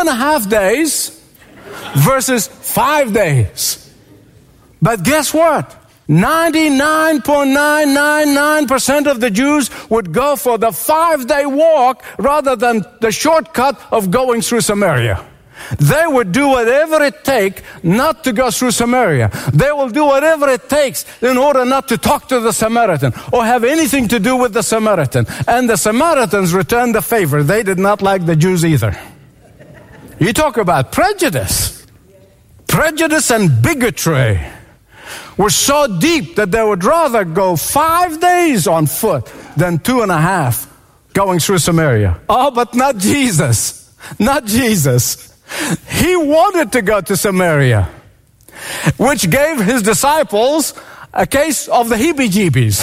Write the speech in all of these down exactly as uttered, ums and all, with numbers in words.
and a half days versus five days. But guess what? ninety-nine point nine nine nine percent of the Jews would go for the five-day walk rather than the shortcut of going through Samaria. They would do whatever it takes not to go through Samaria. They will do whatever it takes in order not to talk to the Samaritan or have anything to do with the Samaritan. And the Samaritans returned the favor. They did not like the Jews either. You talk about prejudice. Prejudice and bigotry were so deep that they would rather go five days on foot than two and a half going through Samaria. Oh, but not Jesus. Not Jesus. He wanted to go to Samaria, which gave his disciples a case of the heebie-jeebies.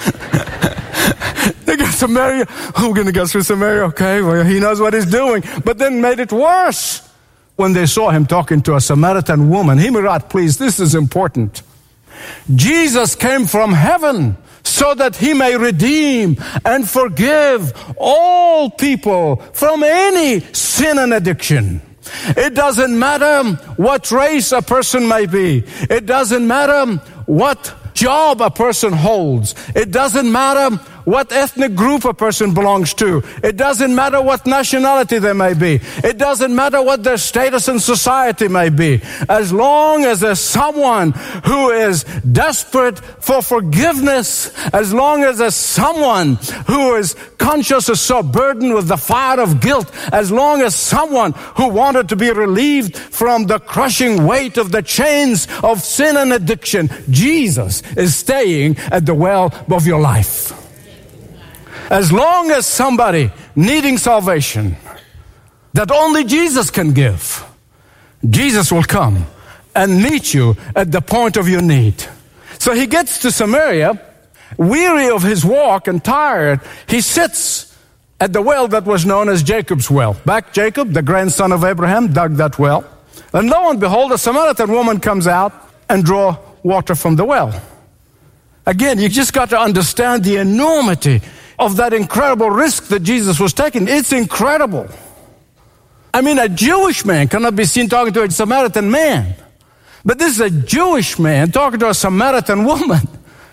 They got Samaria. Oh, we're going to go through Samaria. Okay, well, he knows what he's doing. But then made it worse when they saw him talking to a Samaritan woman. Hear me right, please. This is important. Jesus came from heaven so that he may redeem and forgive all people from any sin and addiction. It doesn't matter what race a person may be. It doesn't matter what job a person holds. It doesn't matter what ethnic group a person belongs to. It doesn't matter what nationality they may be. It doesn't matter what their status in society may be. As long as there's someone who is desperate for forgiveness, as long as there's someone who is conscious or so burdened with the fire of guilt, as long as someone who wanted to be relieved from the crushing weight of the chains of sin and addiction, Jesus is staying at the well of your life. As long as somebody needing salvation that only Jesus can give, Jesus will come and meet you at the point of your need. So he gets to Samaria, weary of his walk and tired. He sits at the well that was known as Jacob's well. Back Jacob, the grandson of Abraham, dug that well. And lo and behold, a Samaritan woman comes out and draws water from the well. Again, you just got to understand the enormity of that incredible risk that Jesus was taking. It's incredible. I mean, a Jewish man cannot be seen talking to a Samaritan man. But this is a Jewish man talking to a Samaritan woman.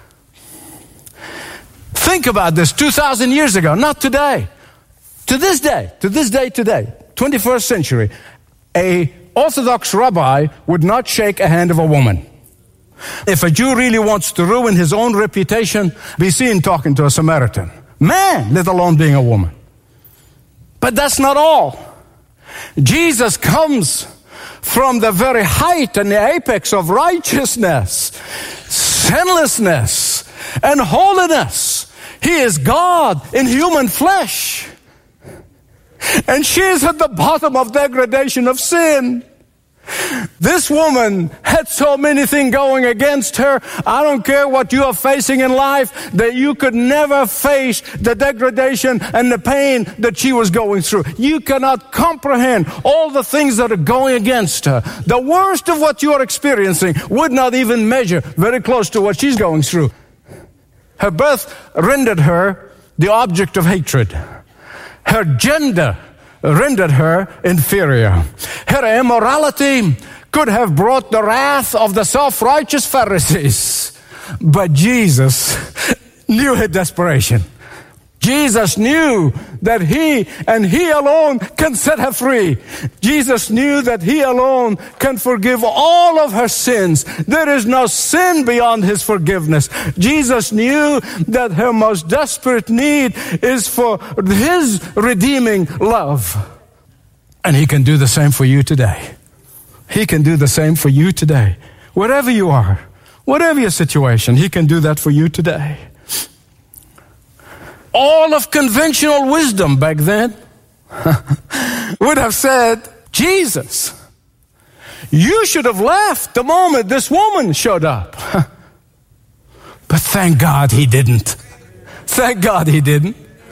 Think about this two thousand years ago, not today. To this day, to this day today, twenty-first century, a Orthodox rabbi would not shake a hand of a woman. If a Jew really wants to ruin his own reputation, be seen talking to a Samaritan man, let alone being a woman. But that's not all. Jesus comes from the very height and the apex of righteousness, sinlessness, and holiness. He is God in human flesh. And she is at the bottom of degradation of sin. This woman had so many things going against her. I don't care what you are facing in life, that you could never face the degradation and the pain that she was going through. You cannot comprehend all the things that are going against her. The worst of what you are experiencing would not even measure very close to what she's going through. Her birth rendered her the object of hatred. Her gender rendered her inferior. Her immorality could have brought the wrath of the self-righteous Pharisees. But Jesus knew her desperation. Jesus knew that he and he alone can set her free. Jesus knew that he alone can forgive all of her sins. There is no sin beyond his forgiveness. Jesus knew that her most desperate need is for his redeeming love. And he can do the same for you today. He can do the same for you today. Wherever you are, whatever your situation, he can do that for you today. All of conventional wisdom back then would have said, Jesus, you should have left the moment this woman showed up. But thank God he didn't. Thank God he didn't.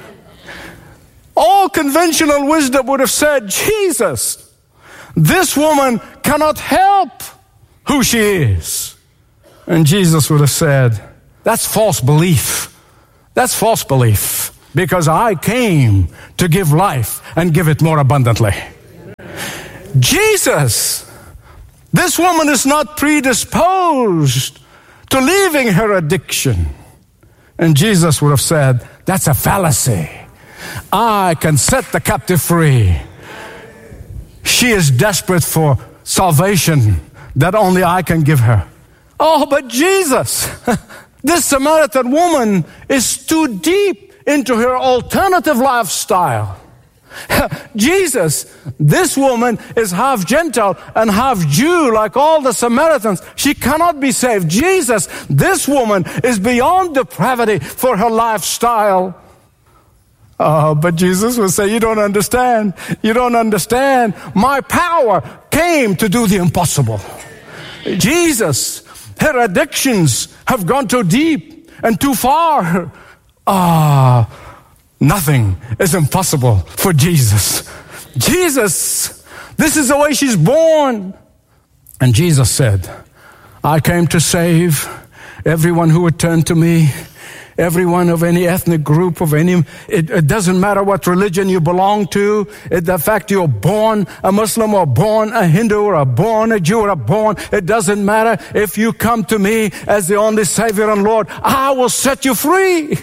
All conventional wisdom would have said, Jesus, this woman cannot help who she is. And Jesus would have said, that's false belief. That's false belief, because I came to give life and give it more abundantly. Jesus, this woman is not predisposed to leaving her addiction. And Jesus would have said, that's a fallacy. I can set the captive free. She is desperate for salvation that only I can give her. Oh, but Jesus, this Samaritan woman is too deep into her alternative lifestyle. Jesus, this woman is half Gentile and half Jew like all the Samaritans. She cannot be saved. Jesus, this woman is beyond depravity for her lifestyle. Oh, but Jesus will say, you don't understand. You don't understand. My power came to do the impossible. Jesus, her addictions have gone too deep and too far. Ah, nothing is impossible for Jesus. Jesus, this is the way she's born. And Jesus said, I came to save everyone who would turn to me. Everyone of any ethnic group, of any, it, it doesn't matter what religion you belong to. It, the fact you're born a Muslim or born a Hindu or born a Jew or born, it doesn't matter. If you come to me as the only Savior and Lord, I will set you free.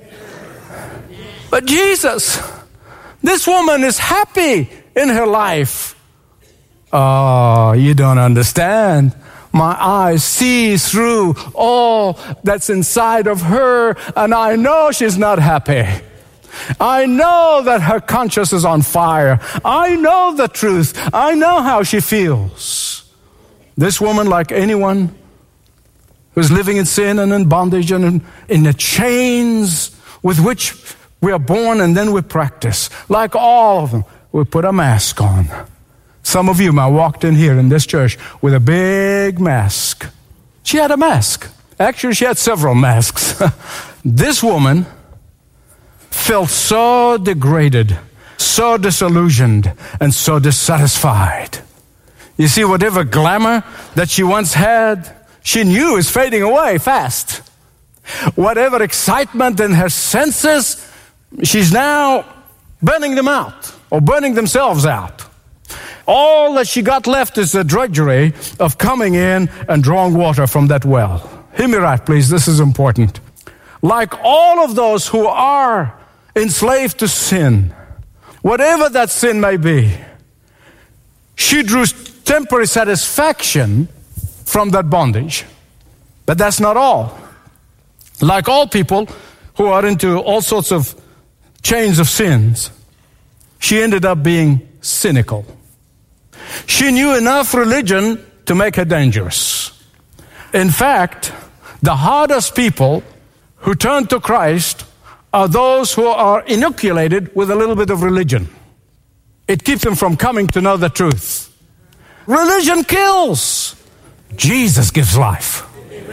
But Jesus, this woman is happy in her life. Oh, you don't understand. My eyes see through all that's inside of her, and I know she's not happy. I know that her conscience is on fire. I know the truth. I know how she feels. This woman, like anyone who's living in sin and in bondage and in, in the chains with which we are born and then we practice, like all of them, we put a mask on. Some of you might have walked in here in this church with a big mask. She had a mask. Actually, she had several masks. This woman felt so degraded, so disillusioned, and so dissatisfied. You see, whatever glamour that she once had, she knew is fading away fast. Whatever excitement in her senses, she's now burning them out, or burning themselves out. All that she got left is the drudgery of coming in and drawing water from that well. Hear me right, please. This is important. Like all of those who are enslaved to sin, whatever that sin may be, she drew temporary satisfaction from that bondage. But that's not all. Like all people who are into all sorts of chains of sins, she ended up being cynical. She knew enough religion to make her dangerous. In fact, the hardest people who turn to Christ are those who are inoculated with a little bit of religion. It keeps them from coming to know the truth. Religion kills. Jesus gives life.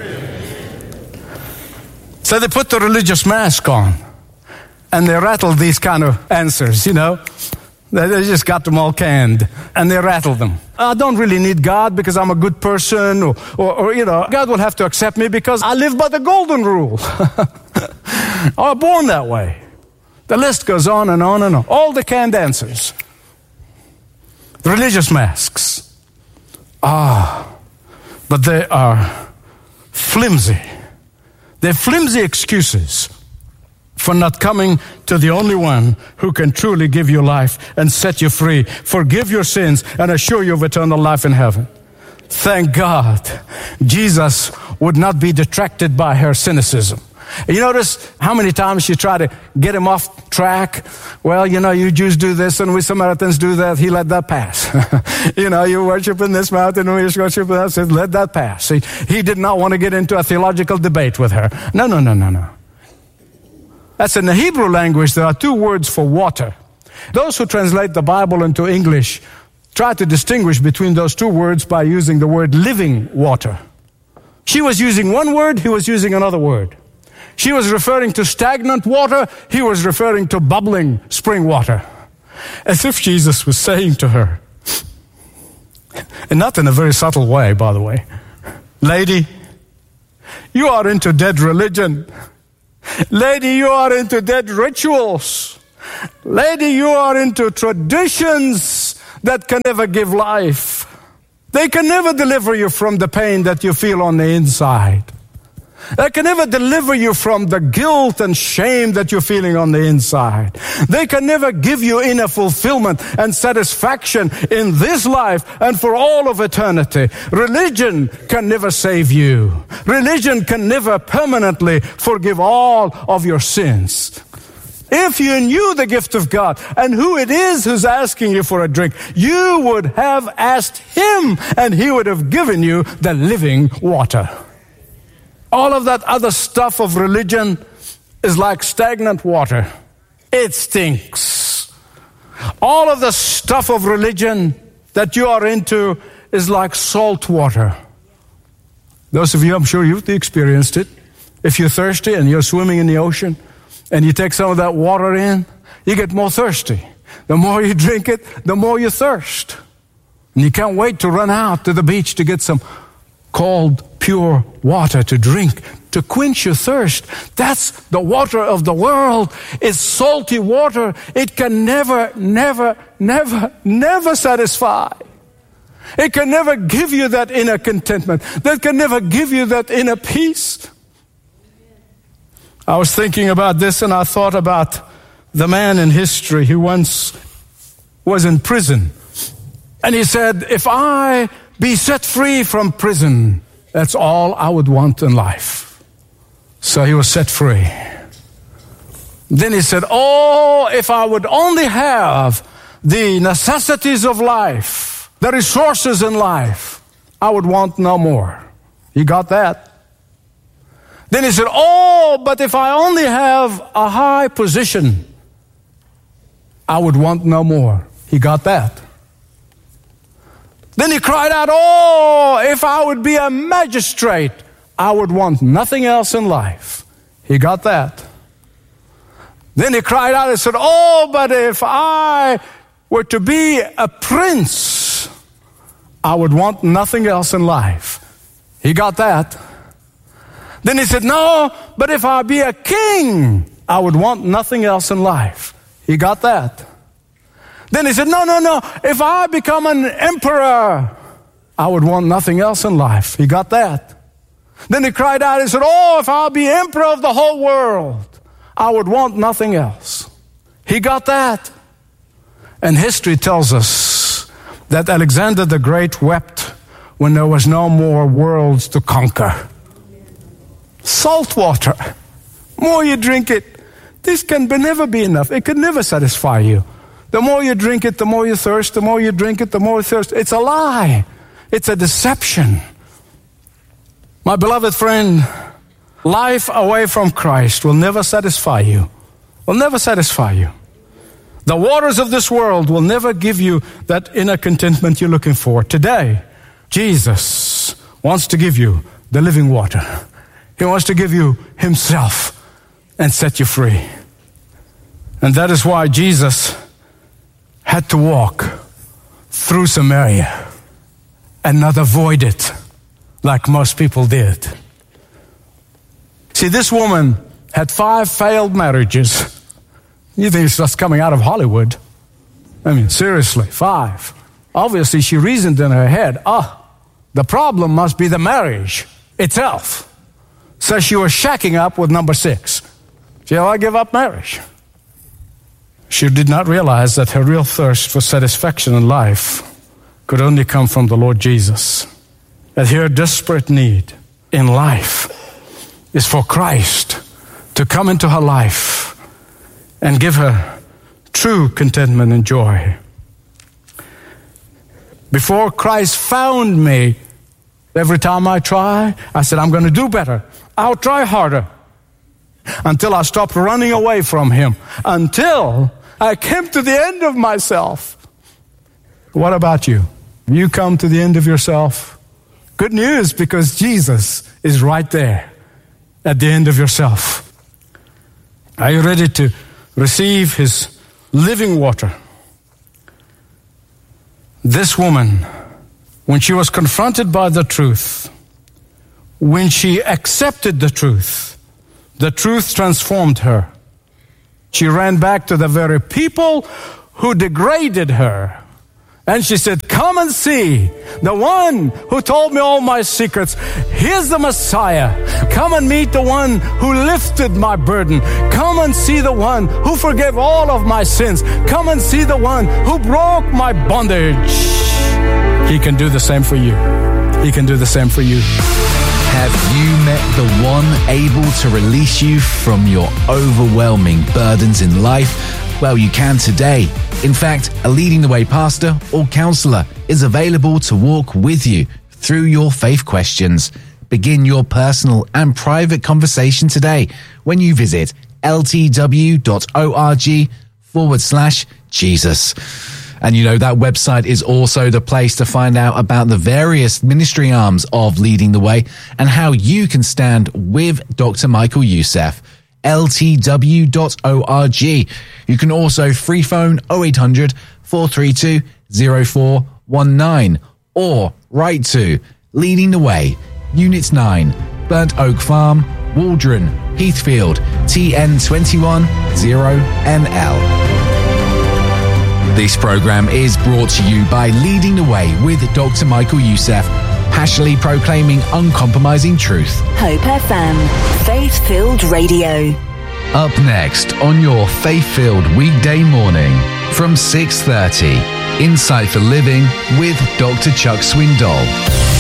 So they put the religious mask on and they rattle these kind of answers, you know. They just got them all canned, and they rattled them. I don't really need God because I'm a good person, or, or, or you know, God will have to accept me because I live by the golden rule. I was born that way. The list goes on and on and on. All the canned answers. Religious masks. Ah, but they are flimsy. They're flimsy excuses for not coming to the only one who can truly give you life and set you free, forgive your sins, and assure you of eternal life in heaven. Thank God, Jesus would not be detracted by her cynicism. You notice how many times she tried to get him off track? Well, you know, you Jews do this and we Samaritans do that. He let that pass. You know, you worship in this mountain and we worship in that. So let that pass. He, he did not want to get into a theological debate with her. No, no, no, no, no. That's in the Hebrew language, there are two words for water. Those who translate the Bible into English try to distinguish between those two words by using the word living water. She was using one word, he was using another word. She was referring to stagnant water, he was referring to bubbling spring water. As if Jesus was saying to her, and not in a very subtle way, by the way, lady, you are into dead religion. Lady, you are into dead rituals. Lady, you are into traditions that can never give life. They can never deliver you from the pain that you feel on the inside. They can never deliver you from the guilt and shame that you're feeling on the inside. They can never give you inner fulfillment and satisfaction in this life and for all of eternity. Religion can never save you. Religion can never permanently forgive all of your sins. If you knew the gift of God and who it is who's asking you for a drink, you would have asked Him and He would have given you the living water. All of that other stuff of religion is like stagnant water. It stinks. All of the stuff of religion that you are into is like salt water. Those of you, I'm sure you've experienced it. If you're thirsty and you're swimming in the ocean and you take some of that water in, you get more thirsty. The more you drink it, the more you thirst. And you can't wait to run out to the beach to get some cold, pure water to drink, to quench your thirst. That's the water of the world. It's salty water. It can never, never, never, never satisfy. It can never give you that inner contentment. That can never give you that inner peace. I was thinking about this and I thought about the man in history who once was in prison. And he said, if I be set free from prison, that's all I would want in life. So he was set free. Then he said, oh, if I would only have the necessities of life, the resources in life, I would want no more. He got that. Then he said, oh, but if I only have a high position, I would want no more. He got that. Then he cried out, oh, if I would be a magistrate, I would want nothing else in life. He got that. Then he cried out and said, oh, but if I were to be a prince, I would want nothing else in life. He got that. Then he said, no, but if I be a king, I would want nothing else in life. He got that. Then he said, no, no, no, if I become an emperor, I would want nothing else in life. He got that. Then he cried out and said, oh, if I'll be emperor of the whole world, I would want nothing else. He got that. And history tells us that Alexander the Great wept when there was no more worlds to conquer. Salt water. More you drink it, this can never be enough. It could never satisfy you. The more you drink it, the more you thirst. The more you drink it, the more you thirst. It's a lie. It's a deception. My beloved friend, life away from Christ will never satisfy you. Will never satisfy you. The waters of this world will never give you that inner contentment you're looking for. Today, Jesus wants to give you the living water. He wants to give you Himself and set you free. And that is why Jesus had to walk through Samaria and not avoid it like most people did. See, this woman had five failed marriages. You think it's just coming out of Hollywood? I mean, seriously, five. Obviously, she reasoned in her head, ah, the problem must be the marriage itself. So she was shacking up with number six. Shall I give up marriage? She did not realize that her real thirst for satisfaction in life could only come from the Lord Jesus. That her desperate need in life is for Christ to come into her life and give her true contentment and joy. Before Christ found me, every time I try, I said, I'm going to do better. I'll try harder. Until I stopped running away from Him. Until I came to the end of myself. What about you? You come to the end of yourself? Good news, because Jesus is right there at the end of yourself. Are you ready to receive His living water? This woman, when she was confronted by the truth, when she accepted the truth, the truth transformed her. She ran back to the very people who degraded her And she said, come and see the one who told me all my secrets. Here's the Messiah. Come and meet the one who lifted my burden. Come and see the one who forgave all of my sins. Come and see the one who broke my bondage. He can do the same for you. He can do the same for you. Have you met the one able to release you from your overwhelming burdens in life? Well, you can today. In fact, a Leading the Way pastor or counselor is available to walk with you through your faith questions. Begin your personal and private conversation today when you visit ltw.org forward slash Jesus. And you know, that website is also the place to find out about the various ministry arms of Leading the Way and how you can stand with Doctor Michael Youssef. L T W dot org. You can also free phone oh eight hundred, four three two, oh four one nine or write to Leading the Way, Unit nine, Burnt Oak Farm, Waldron, Heathfield, T N two one zero N L. This program is brought to you by Leading the Way with Doctor Michael Youssef, passionately proclaiming uncompromising truth. Hope F M, Faith-Filled Radio. Up next on your Faith-Filled weekday morning from six thirty, Insight for Living with Doctor Chuck Swindoll.